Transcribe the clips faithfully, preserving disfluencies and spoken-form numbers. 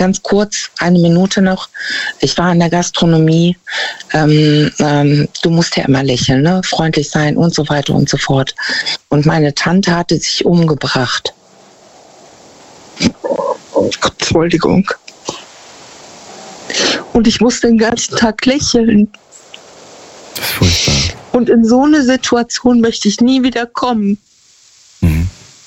ganz kurz, eine Minute noch. Ich war in der Gastronomie. Ähm, ähm, du musst ja immer lächeln, ne? Freundlich sein und so weiter und so fort. Und meine Tante hatte sich umgebracht. Entschuldigung. Und ich musste den ganzen Tag lächeln. Das ist furchtbar. Und in so eine Situation möchte ich nie wieder kommen. Mhm.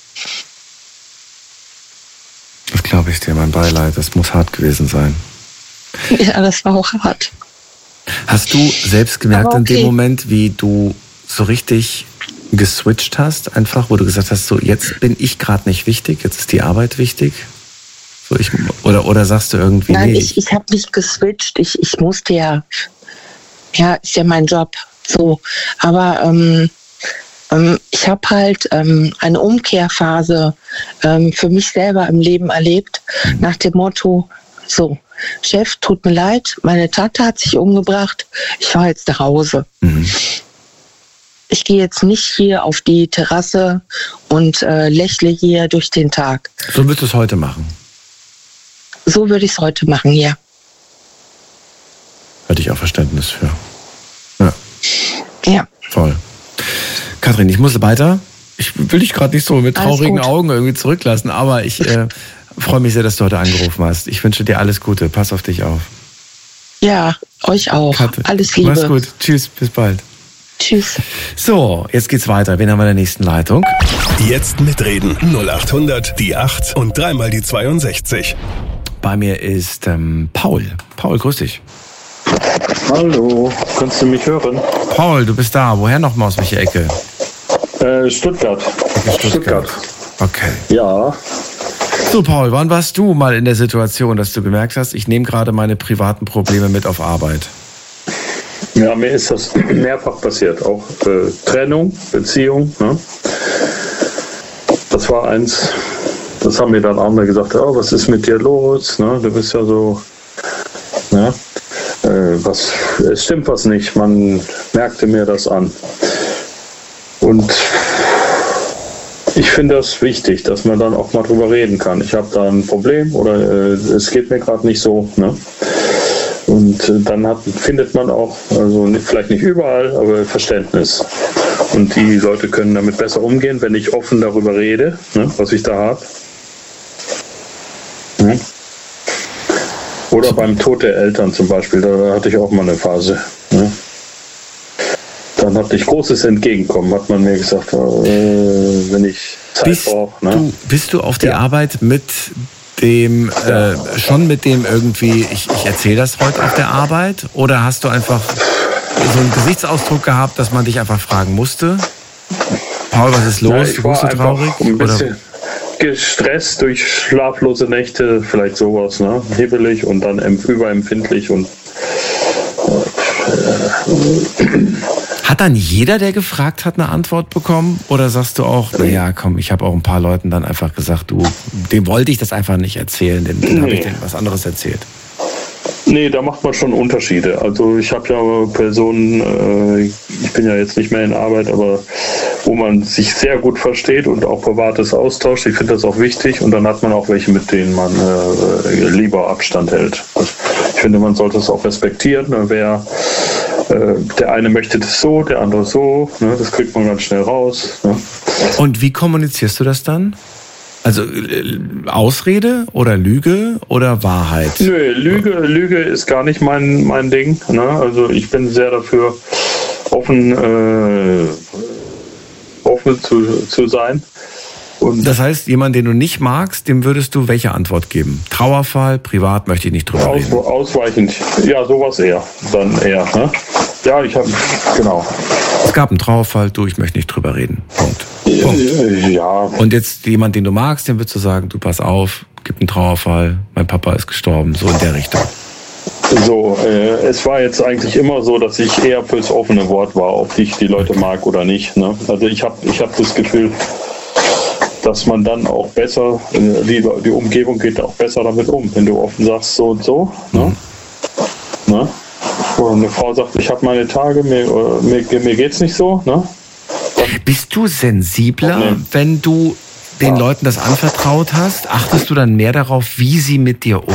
Das glaube ich dir, mein Beileid. Das muss hart gewesen sein. Ja, das war auch hart. Hast du selbst gemerkt okay. in dem Moment, wie du so richtig geswitcht hast, einfach, wo du gesagt hast, so jetzt bin ich gerade nicht wichtig, jetzt ist die Arbeit wichtig? So, ich, oder, oder sagst du irgendwie, Nein, nee, ich, ich habe mich geswitcht. Ich, ich musste ja, ja, ist ja mein Job. So, aber ähm, ähm, ich habe halt ähm, eine Umkehrphase ähm, für mich selber im Leben erlebt, mhm. nach dem Motto, so, Chef, tut mir leid, meine Tante hat sich umgebracht, ich fahre jetzt nach Hause. Mhm. Ich gehe jetzt nicht hier auf die Terrasse und äh, lächle hier durch den Tag. So würdest du es heute machen? So würde ich es heute machen, ja. Hatte ich auch Verständnis für. Ja. Ja. Voll. Kathrin, ich muss weiter. Ich will dich gerade nicht so mit traurigen Augen irgendwie zurücklassen, aber ich äh, freue mich sehr, dass du heute angerufen hast. Ich wünsche dir alles Gute. Pass auf dich auf. Ja, euch auch. Kathrin, alles Liebe. Mach's gut. Tschüss, bis bald. Tschüss. So, jetzt geht's weiter. Wen haben wir in der nächsten Leitung? Jetzt mitreden. null acht hundert, die acht und dreimal die zweiundsechzig. Bei mir ist ähm, Paul. Paul, grüß dich. Hallo, kannst du mich hören? Paul, du bist da. Woher nochmal, aus welcher Ecke? Äh, Stuttgart. Stuttgart. Stuttgart. Okay. Ja. So, Paul, wann warst du mal in der Situation, dass du gemerkt hast, ich nehme gerade meine privaten Probleme mit auf Arbeit? Ja, mir ist das mehrfach passiert. Auch äh, Trennung, Beziehung. Ne? Das war eins, das haben mir dann andere gesagt, oh, was ist mit dir los? Ne? Du bist ja so, ne? äh, was, es stimmt was nicht. Man merkte mir das an. Und ich finde das wichtig, dass man dann auch mal drüber reden kann. Ich habe da ein Problem oder äh, es geht mir gerade nicht so. Ne? Und äh, dann hat, findet man auch, also nicht, vielleicht nicht überall, aber Verständnis. Und die Leute können damit besser umgehen, wenn ich offen darüber rede, ne, was ich da habe. Hm. Oder beim Tod der Eltern zum Beispiel, da hatte ich auch mal eine Phase. Ne. Dann hatte ich großes Entgegenkommen, hat man mir gesagt, äh, wenn ich Zeit brauche. Ne. Du, bist du auf die ja. Arbeit mit dem, ja. äh, schon mit dem irgendwie, ich, ich erzähle das heute auf der Arbeit? Oder hast du einfach so einen Gesichtsausdruck gehabt, dass man dich einfach fragen musste? Paul, was ist los? Ja, ich du bist so traurig? Ein bisschen oder? Gestresst durch schlaflose Nächte, vielleicht sowas, ne? Hibbelig und dann überempfindlich und Hat dann jeder, der gefragt hat, eine Antwort bekommen? Oder sagst du auch, naja, komm, ich habe auch ein paar Leuten dann einfach gesagt, du, dem wollte ich das einfach nicht erzählen, dem, dem nee. habe ich denen was anderes erzählt? Nee, da macht man schon Unterschiede. Also ich habe ja Personen, äh, ich bin ja jetzt nicht mehr in Arbeit, aber wo man sich sehr gut versteht und auch Privates austauscht. Ich finde das auch wichtig. Und dann hat man auch welche, mit denen man äh, lieber Abstand hält. Also ich finde, man sollte es auch respektieren. Wer äh, der eine möchte das so, der andere so. Ne? Das kriegt man ganz schnell raus. Ne? Und wie kommunizierst du das dann? Also äh, Ausrede oder Lüge oder Wahrheit? Nö, Lüge, Lüge ist gar nicht mein, mein Ding. Ne? Also ich bin sehr dafür, offen, äh, offen zu, zu sein. Und das heißt, jemand, den du nicht magst, dem würdest du welche Antwort geben? Trauerfall, privat, möchte ich nicht drüber aus, reden. Ausweichend, ja, sowas eher. Dann eher. Ne? Ja, ich habe, genau. Es gab einen Trauerfall, du, ich möchte nicht drüber reden. Punkt. Punkt. Ja. Und jetzt jemand, den du magst, dem würdest du sagen, du pass auf, gibt einen Trauerfall, mein Papa ist gestorben, so in der Richtung. So, äh, es war jetzt eigentlich immer so, dass ich eher fürs offene Wort war, ob ich die Leute mag oder nicht. Ne? Also ich habe ich hab das Gefühl, dass man dann auch besser, die, die Umgebung geht auch besser damit um, wenn du offen sagst, so und so. Ne? Mhm. Ne? Und eine Frau sagt, ich habe meine Tage, mir, mir, mir geht's nicht so. Ne? Bist du sensibler, okay, wenn du den ja. Leuten das anvertraut hast? Achtest du dann mehr darauf, wie sie mit dir umgehen?